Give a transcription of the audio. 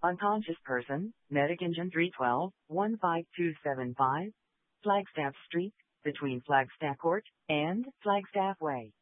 Unconscious person, Medic Engine 312, 15275, Flagstaff Street, between Flagstaff Court and Flagstaff Way.